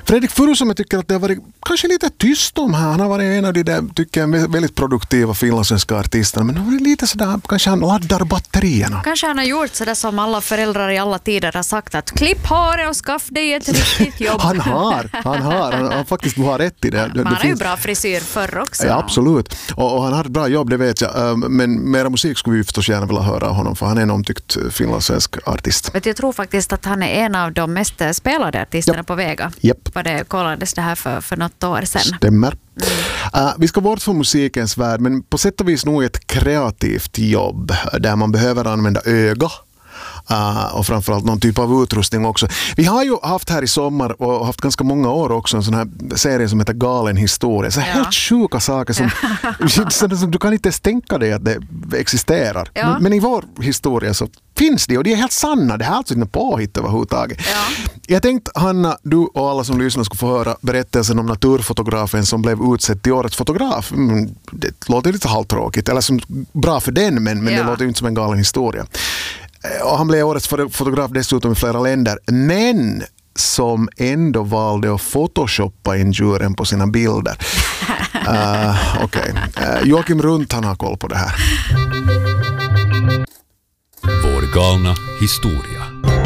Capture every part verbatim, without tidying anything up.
Fredrik Furusom, jag tycker att det har varit kanske lite tyst om här. Han har varit en av de där, tycker jag, väldigt produktiva finlandssvenska artisterna. Men det har varit lite sådär, kanske han laddar batterierna. Kanske han har gjort sådär som alla föräldrar i alla tider har sagt att klipp håret och skaff dig ett riktigt jobb. han har, han har. Han har faktiskt har rätt i det. Man det har finns... ju bra frisyr förr också. Ja, absolut. Och, och han har ett bra jobb, det vet jag. Men mera musik skulle vi förstås gärna vilja höra honom, för han är en omtyckt finlandssvensk artist. Men jag tror faktiskt att han är en av de mest spelade artisterna Japp. på Vega. Japp. För det kollades det här för, för något år sedan. Stämmer. Mm. Uh, vi ska bort från musikens värld, men på sätt och vis nog ett kreativt jobb där man behöver använda öga. Uh, och framförallt någon typ av utrustning också. Vi har ju haft här i sommar och haft ganska många år också en sån här serie som heter Galen historia. Så ja. Helt sjuka saker som, som du kan inte ens tänka dig att det existerar. Ja. Men, men i vår historia så finns det och de är helt sanna. Det här är alltså inte påhitt överhuvudtaget. Ja. Jag tänkte, Hanna, du och alla som lyssnar skulle få höra berättelsen om naturfotografen som blev utsedd till årets fotograf. Mm, det låter lite halvtråkigt, eller som bra för den, men, men ja. Det låter inte som en galen historia. Och han blev årets fotograf dessutom i flera länder, men som ändå valde att photoshoppa in djuren på sina bilder. uh, Okej. Okay. Uh, Joakim Runt, han har koll på det här. Vår galna historia.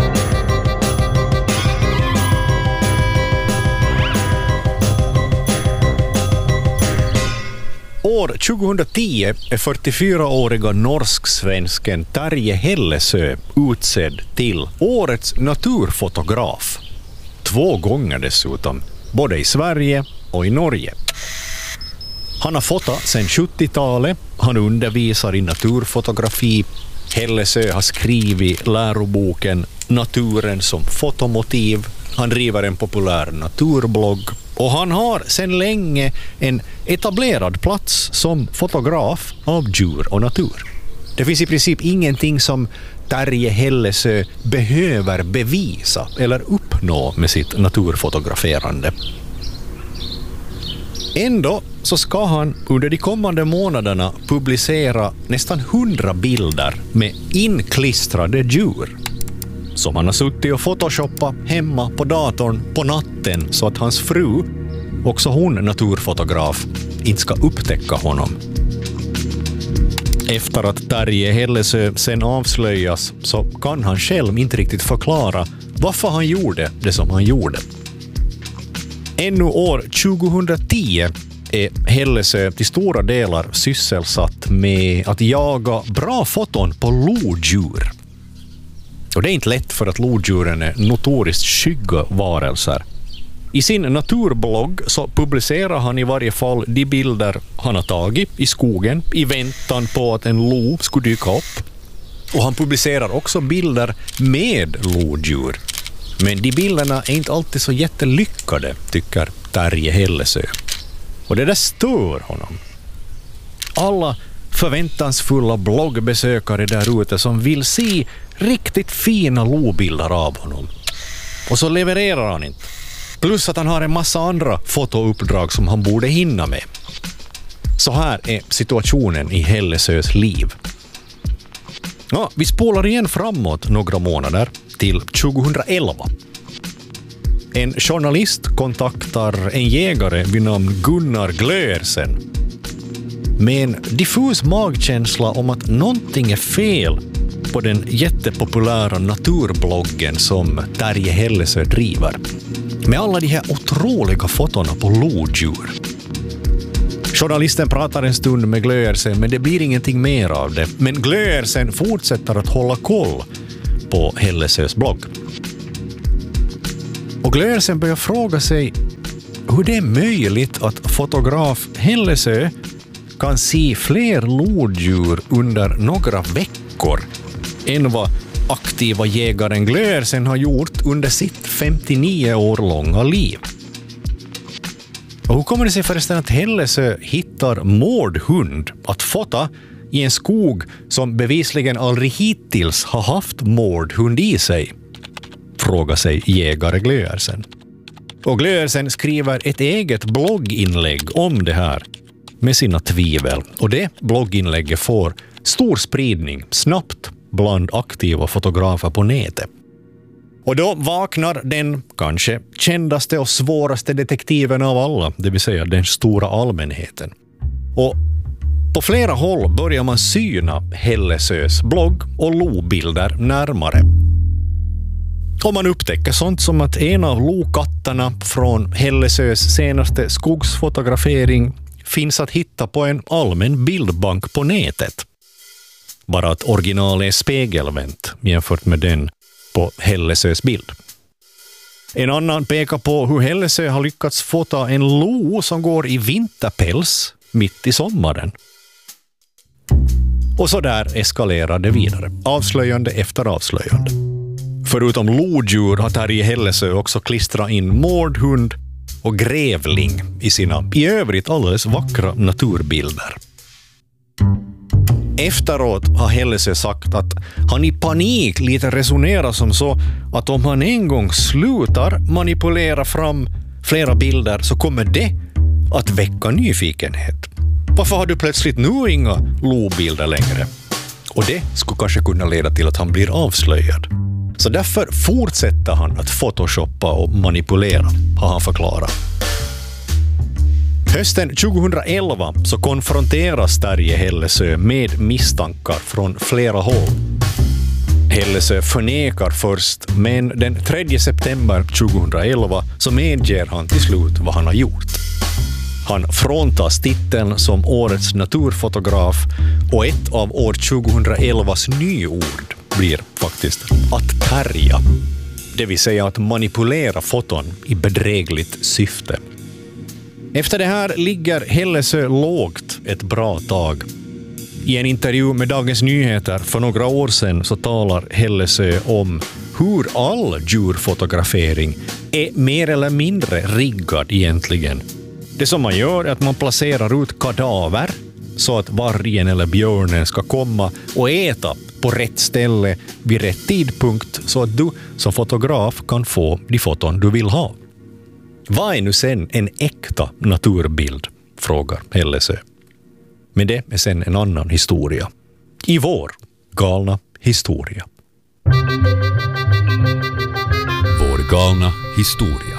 År tjugohundratio är fyrtiofyraåriga norsk-svensken Terje Hellesö utsedd till årets naturfotograf. Två gånger dessutom, både i Sverige och i Norge. Han har fotat sedan sjuttiotalet, han undervisar i naturfotografi. Hellesö har skrivit läroboken Naturen som fotomotiv. Han driver en populär naturblogg. Och han har sedan länge en etablerad plats som fotograf av djur och natur. Det finns i princip ingenting som Terje Hellesö behöver bevisa eller uppnå med sitt naturfotograferande. Ändå så ska han under de kommande månaderna publicera nästan hundra bilder med inklistrade djur som han har suttit och photoshoppat hemma på datorn på natten så att hans fru, också hon naturfotograf, inte ska upptäcka honom. Efter att Terje Hellesö sen avslöjas så kan han själv inte riktigt förklara varför han gjorde det som han gjorde. Ännu år tjugohundratio är Hellesö till stora delar sysselsatt med att jaga bra foton på lodjur. Och det är inte lätt för att lodjuren är notoriskt skygga varelser. I sin naturblogg så publicerar han i varje fall de bilder han har tagit i skogen i väntan på att en lo skulle dyka upp. Och han publicerar också bilder med lodjur. Men de bilderna är inte alltid så jättelyckade, tycker Terje Hellesö. Och det där stör honom. Alla förväntansfulla bloggbesökare där ute som vill se riktigt fina lobilder av honom. Och så levererar han inte. Plus att han har en massa andra fotouppdrag som han borde hinna med. Så här är situationen i Hellesös liv. Ja, vi spolar igen framåt några månader till tjugohundraelva. En journalist kontaktar en jägare vid namn Gunnar Glöersen med en diffus magkänsla om att någonting är fel på den jättepopulära naturbloggen som Terje Hellesö driver. Med alla de här otroliga fotona på lodjur. Journalisten pratar en stund med Glöersen, men det blir ingenting mer av det. Men Glöersen fortsätter att hålla koll på Hellesös blogg. Och Glöersen börjar fråga sig hur det är möjligt att fotograf Hellesö kan se fler lodjur under några veckor än vad aktiva jägaren Glöersen har gjort under sitt femtionio år långa liv. Och hur kommer det sig förresten att Hellesö hittar mårdhund att fota i en skog som bevisligen aldrig hittills har haft mårdhund i sig? Frågar sig jägare Glöersen. Och Glöersen skriver ett eget blogginlägg om det här med sina tvivel. Och det blogginlägget får stor spridning snabbt bland aktiva fotografer på nätet. Och då vaknar den kanske kändaste och svåraste detektiven av alla, det vill säga den stora allmänheten. Och på flera håll börjar man syna Hellesös blogg och lobilder närmare. Och man upptäcker sånt som att en av lokatterna från Hellesös senaste skogsfotografering finns att hitta på en allmän bildbank på nätet. Bara att original är spegelvänt jämfört med den på Hellesös bild. En annan pekar på hur Hellesö har lyckats fota en lo som går i vinterpäls mitt i sommaren. Och så där eskalerar det vidare, avslöjande efter avslöjande. Förutom lodjur har Terje Hellesö också klistrat in mårdhund och grävling i sina i övrigt alldeles vackra naturbilder. Efteråt har Hellesö sagt att han i panik lite resonerar som så att om han en gång slutar manipulera fram flera bilder så kommer det att väcka nyfikenhet. Varför har du plötsligt nu inga lobilder längre? Och det skulle kanske kunna leda till att han blir avslöjad. Så därför fortsätter han att photoshoppa och manipulera, har han förklarat. Hösten tjugohundraelva så konfronteras Terje Hellesö med misstankar från flera håll. Hellesö förnekar först, men den tredje september tjugohundraelva så medger han till slut vad han har gjort. Han fråntas titeln som årets naturfotograf och ett av år tjugohundraelvas nyord blir faktiskt att pärja. Det vill säga att manipulera foton i bedrägligt syfte. Efter det här ligger Hellesö lågt ett bra tag. I en intervju med Dagens Nyheter för några år sedan så talar Hellesö om hur all djurfotografering är mer eller mindre riggad egentligen. Det som man gör är att man placerar ut kadaver så att vargen eller björnen ska komma och äta på rätt ställe vid rätt tidpunkt så att du som fotograf kan få de foton du vill ha. Vad är nu sen en äkta naturbild? Frågar Hellesö. Men det är sen en annan historia. I vår galna historia. Vår galna historia.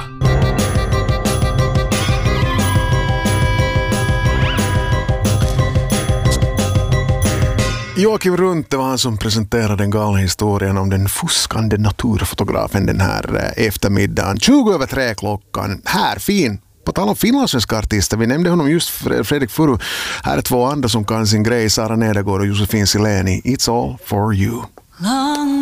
Joakim Runte var han som presenterade den galna historien om den fuskande naturfotografen den här eftermiddagen. tjugo över tre klockan. Här, fin. På tal om finlandssvenska artister, vi nämnde honom just Fredrik Furu. Här är två andra som kan sin grej, Sara Nedergaard och Josefin Sileni. It's all for you.